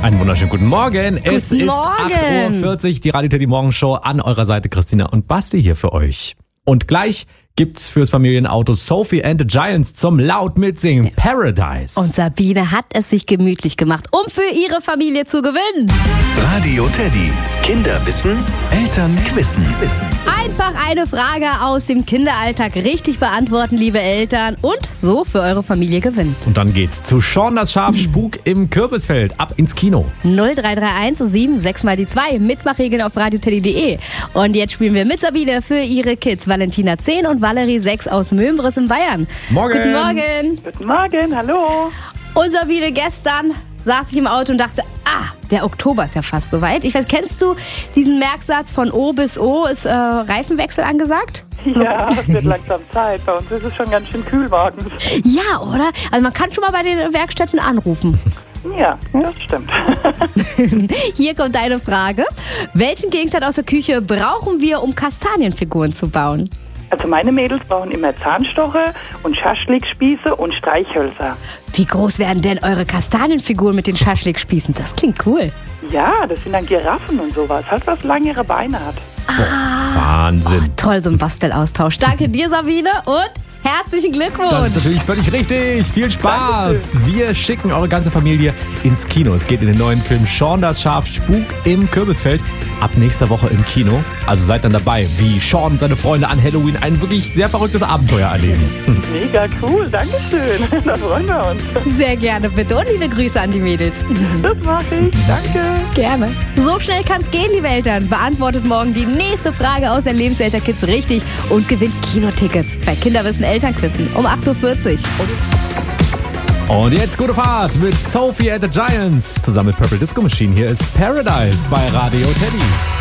Einen wunderschönen guten Morgen. Es Guten ist Morgen. 8.40 Uhr, die Radio Teddy Morgenshow. An eurer Seite Christina und Basti hier für euch. Und gleich gibt's fürs Familienauto Sophie and the Giants zum laut mitsingen Paradise. Und Sabine hat es sich gemütlich gemacht, um für ihre Familie zu gewinnen. Radio Teddy. Kinder wissen, Eltern quissen. Einfach eine Frage aus dem Kinderalltag richtig beantworten, liebe Eltern, und so für eure Familie gewinnen. Und dann geht's zu Sean das Schaf Spuk im Kürbisfeld. Ab ins Kino. 0331 76 mal die 2. Mitmachregeln auf radioteddy.de. Und jetzt spielen wir mit Sabine für ihre Kids. Valentina 10 und Valerie 6 aus Möhmbris in Bayern. Morgen. Guten Morgen. Guten Morgen, hallo. Und Sabine, gestern saß ich im Auto und dachte, der Oktober ist ja fast soweit. Ich weiß, kennst du diesen Merksatz von O bis O ist Reifenwechsel angesagt? Ja, es wird langsam Zeit. Bei uns ist es schon ganz schön kühl morgens. Ja, oder? Also man kann schon mal bei den Werkstätten anrufen. Ja, das stimmt. Hier kommt deine Frage. Welchen Gegenstand aus der Küche brauchen wir, um Kastanienfiguren zu bauen? Also meine Mädels brauchen immer Zahnstocher und Schaschlikspieße und Streichhölzer. Wie groß werden denn eure Kastanienfiguren mit den Schaschlikspießen? Das klingt cool. Ja, das sind dann Giraffen und sowas. Halt, was längere Beine hat. Wahnsinn. Toll, so ein Bastelaustausch. Danke dir, Sabine, und herzlichen Glückwunsch. Das ist natürlich völlig richtig. Viel Spaß. Wir schicken eure ganze Familie ins Kino. Es geht in den neuen Film Sean das Schaf Spuk im Kürbisfeld. Ab nächster Woche im Kino. Also seid dann dabei, wie Sean und seine Freunde an Halloween ein wirklich sehr verrücktes Abenteuer erleben. Mega cool, dankeschön. Da freuen wir uns. Sehr gerne, bitte. Und liebe Grüße an die Mädels. Das mache ich, danke. Gerne. So schnell kann's gehen, liebe Eltern. Beantwortet morgen die nächste Frage aus der Lebenswelt der Kids richtig und gewinnt Kinotickets bei Kinderwissen Elternquissen um 8.40 Uhr. Und jetzt gute Fahrt mit Sophie and the Giants. Zusammen mit Purple Disco Machine. Hier ist Paradise bei Radio Teddy.